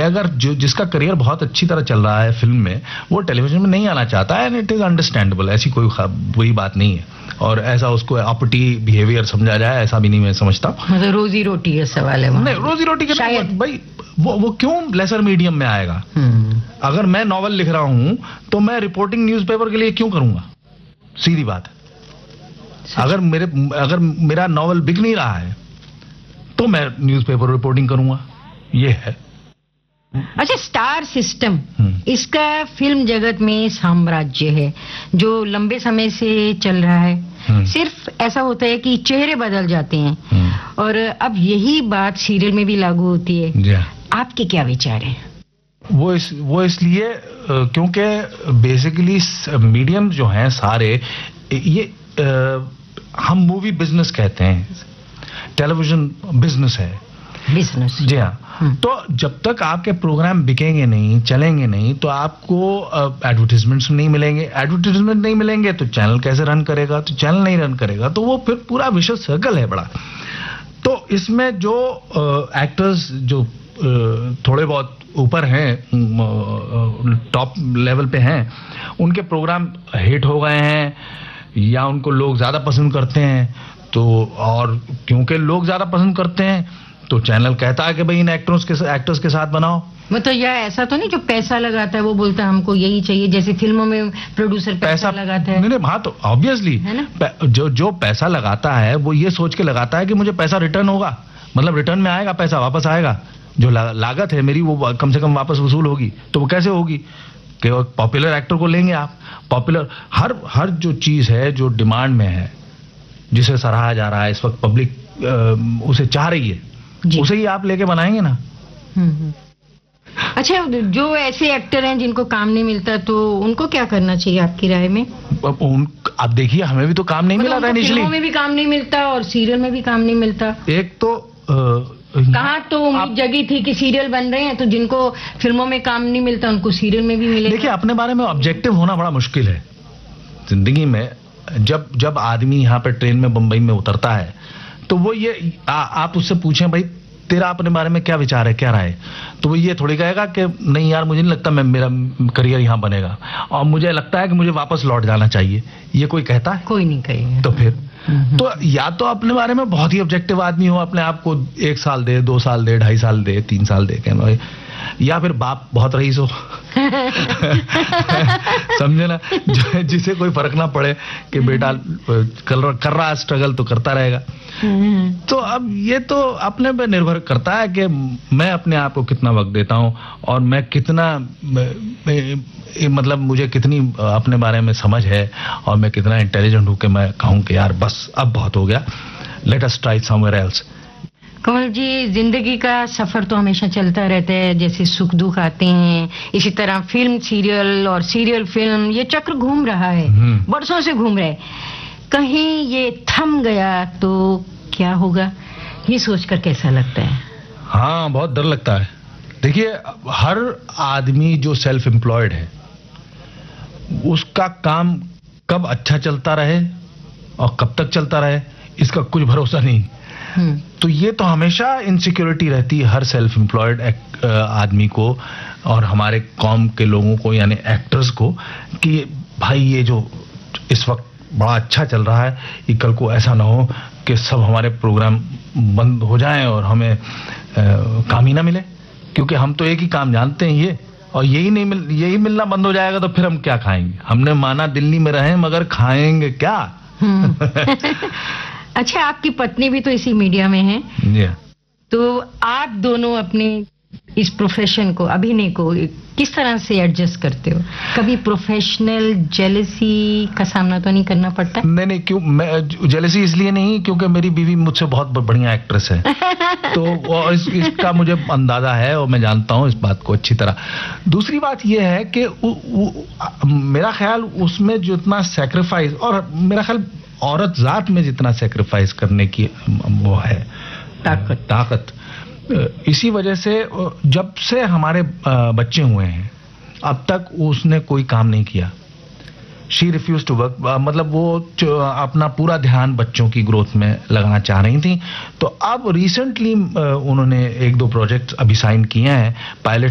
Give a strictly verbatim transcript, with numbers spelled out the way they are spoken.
अगर जो जिसका करियर बहुत अच्छी तरह चल रहा है फिल्म में, वो टेलीविजन में नहीं आना चाहता है, एंड इट इज अंडरस्टैंडेबल, ऐसी कोई बुरी बात नहीं है, और ऐसा उसको अपटी बिहेवियर समझा जाए ऐसा भी नहीं मैं समझता। मतलब रोजी रोटी का सवाल है, नहीं रोजी रोटी के शायद भाई वो वो क्यों लेसर मीडियम में आएगा? अगर मैं नॉवल लिख रहा हूं तो मैं रिपोर्टिंग न्यूज़पेपर के लिए क्यों करूंगा? सीधी बात है। अगर मेरे अगर मेरा नॉवल बिक नहीं रहा है तो मैं न्यूज़पेपर रिपोर्टिंग करूंगा, ये है। अच्छा, स्टार सिस्टम, इसका फिल्म जगत में साम्राज्य है जो लंबे समय से चल रहा है। सिर्फ ऐसा होता है कि चेहरे बदल जाते हैं, और अब यही बात सीरियल में भी लागू होती है। आपके क्या विचार हैं? वो इस वो इसलिए क्योंकि बेसिकली मीडियम जो हैं सारे, ये आ, हम मूवी बिजनेस कहते हैं, टेलीविजन बिजनेस है, बिजनेस। जी हाँ। तो जब तक आपके प्रोग्राम बिकेंगे नहीं, चलेंगे नहीं, तो आपको एडवर्टीजमेंट्स नहीं मिलेंगे, एडवर्टीजमेंट नहीं मिलेंगे तो चैनल कैसे रन करेगा? तो चैनल नहीं रन करेगा तो वो फिर पूरा विशेष सर्कल है बड़ा। तो इसमें जो एक्टर्स जो आ, थोड़े बहुत ऊपर हैं, टॉप लेवल पे हैं, उनके प्रोग्राम हिट हो गए हैं या उनको लोग ज्यादा पसंद करते हैं, तो और क्योंकि लोग ज्यादा पसंद करते हैं तो चैनल कहता है कि भाई इन एक्टर्स के एक्टर्स के साथ बनाओ। मतलब यह ऐसा तो नहीं जो पैसा लगाता है वो बोलता है हमको यही चाहिए, जैसे फिल्मों में प्रोड्यूसर पैसा, पैसा लगाता है। नहीं नहीं, हाँ तो ऑब्वियसली जो जो पैसा लगाता है वो ये सोच के लगाता है कि मुझे पैसा रिटर्न होगा, मतलब रिटर्न में आएगा, पैसा वापस आएगा, जो ला, लागत है मेरी वो कम से कम वापस वसूल होगी। तो वो कैसे होगी कि पॉपुलर एक्टर को लेंगे आप, पॉपुलर हर हर जो चीज है जो डिमांड में है, जिसे सराहा जा रहा है इस वक्त, पब्लिक उसे चाह रही है, उसे ही आप लेके बनाएंगे ना। अच्छा, जो ऐसे एक्टर हैं जिनको काम नहीं मिलता तो उनको क्या करना चाहिए आपकी राय में? उन आप देखिए, हमें भी तो काम नहीं मिला था इनिशियली, फिल्मों में भी काम नहीं मिलता और सीरियल में भी काम नहीं मिलता। एक तो कहाँ तो उम्मीद जगी थी कि सीरियल बन रहे हैं तो जिनको फिल्मों में काम नहीं मिलता उनको सीरियल में भी मिलेगा। देखिए, अपने बारे में ऑब्जेक्टिव होना बड़ा मुश्किल है जिंदगी में। जब जब आदमी यहाँ पे ट्रेन में बंबई में उतरता है तो वो ये आ, आप उससे पूछें भाई तेरा अपने बारे में क्या विचार है, क्या राय है, तो वो ये थोड़ी कहेगा कि नहीं यार मुझे नहीं लगता मैं मेरा करियर यहाँ बनेगा और मुझे लगता है कि मुझे वापस लौट जाना चाहिए। ये कोई कहता है? कोई नहीं कहेगा। तो फिर तो या तो अपने बारे में बहुत ही ऑब्जेक्टिव आदमी हो, अपने आप को एक साल दे, दो साल दे, ढाई साल दे, तीन साल दे के, या फिर बाप बहुत रईस हो समझे ना, जिसे कोई फर्क ना पड़े कि बेटा कर, कर रहा है स्ट्रगल तो करता रहेगा। तो अब ये तो अपने पे निर्भर करता है कि मैं अपने आप को कितना वक्त देता हूं और मैं कितना मैं, मतलब मुझे कितनी अपने बारे में समझ है और मैं कितना इंटेलिजेंट हूं कि मैं कहूं कि यार बस अब बहुत हो गया, let us try somewhere else. कमल जी, जिंदगी का सफर तो हमेशा चलता रहता है, जैसे सुख दुख आते हैं, इसी तरह फिल्म सीरियल और सीरियल फिल्म, ये चक्र घूम रहा है, बरसों से घूम रहा है। कहीं ये थम गया तो क्या होगा, ये सोचकर कैसा लगता है? हाँ, बहुत डर लगता है। देखिए, हर आदमी जो सेल्फ एम्प्लॉयड है उसका काम कब अच्छा चलता रहे और कब तक चलता रहे इसका कुछ भरोसा नहीं। तो ये तो हमेशा इनसिक्योरिटी रहती है हर सेल्फ एम्प्लॉयड आदमी को और हमारे कौम के लोगों को, यानी एक्टर्स को, कि भाई ये जो इस वक्त बड़ा अच्छा चल रहा है ये कल को ऐसा ना हो कि सब हमारे प्रोग्राम बंद हो जाएं और हमें आ, काम ही ना मिले, क्योंकि हम तो एक ही काम जानते हैं ये, और यही नहीं मिल यही मिलना बंद हो जाएगा तो फिर हम क्या खाएंगे? हमने माना दिल्ली में रहें मगर खाएंगे क्या? अच्छा, आपकी पत्नी भी तो इसी मीडिया में है, yeah. तो आप दोनों अपने इस प्रोफेशन को, अभिनय को किस तरह से एडजस्ट करते हो? कभी प्रोफेशनल जेलसी का सामना तो नहीं करना पड़ता? नहीं नहीं, क्यों? मैं जेलसी इसलिए नहीं क्योंकि मेरी बीवी मुझसे बहुत बढ़िया एक्ट्रेस है तो इस, इसका मुझे अंदाजा है और मैं जानता हूँ इस बात को अच्छी तरह। दूसरी बात यह है कि उ, उ, मेरा ख्याल उसमें जितना सेक्रीफाइस, और मेरा ख्याल औरत जात में जितना सेक्रीफाइस करने की वो है ताकत ताकत इसी वजह से जब से हमारे बच्चे हुए हैं अब तक उसने कोई काम नहीं किया। शी रिफ्यूज टू वर्क, मतलब वो अपना पूरा ध्यान बच्चों की ग्रोथ में लगाना चाह रही थी। तो अब रिसेंटली उन्होंने एक दो प्रोजेक्ट अभी साइन किए हैं, पायलट